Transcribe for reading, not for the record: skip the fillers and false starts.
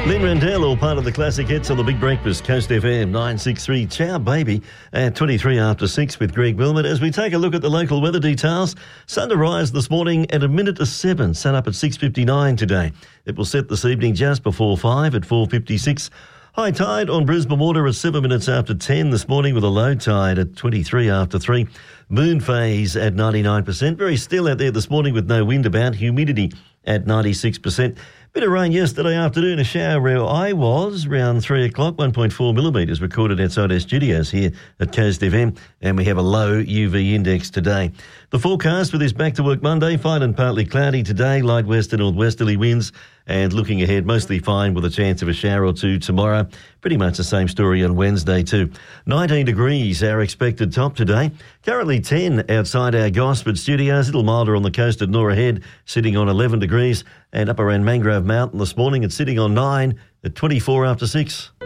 Lynn Randell, all part of the classic hits on the Big Breakfast, Coast FM 963. Ciao, baby, at 23 after 6 with Greg Wilmot. As we take a look at the local weather details, sun to rise this morning at 7:07, sun up at 6:59 today. It will set this evening just before 5 at 4:56. High tide on Brisbane Water at 7 minutes after 10 this morning with a low tide at 23 after 3. Moon phase at 99%. Very still out there this morning with no wind about. Humidity at 96%. Bit of rain yesterday afternoon, a shower where I was around 3 o'clock, 1.4 millimetres recorded outside our studios here at Coast FM, and we have a low UV index today. The forecast for this Back to Work Monday, fine and partly cloudy today, light west and northwesterly winds, and looking ahead, mostly fine with a chance of a shower or two tomorrow. Pretty much the same story on Wednesday too. 19 degrees, our expected top today. Currently 10 outside our Gosford studios, a little milder on the coast at Norah Head, sitting on 11 degrees, and up around Mangrove Mountain this morning, it's sitting on 9 at 24 after 6.